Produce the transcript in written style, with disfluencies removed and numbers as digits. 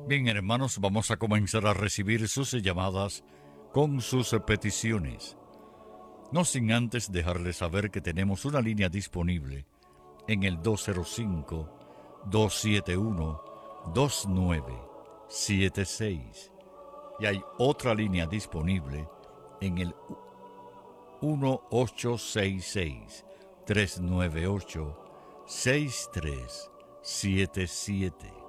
Bien, hermanos, vamos a comenzar a recibir sus llamadas con sus peticiones. No sin antes dejarles saber que tenemos una línea disponible en el 205-271-2976 y hay otra línea disponible en el 1866-398-6377.